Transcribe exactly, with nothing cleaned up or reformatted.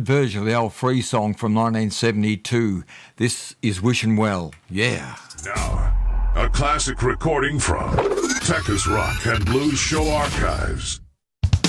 version of the old Free song from nineteen seventy-two. This is Wishin' Well. Yeah. Now, a classic recording from Texas Rock and Blues Show Archives.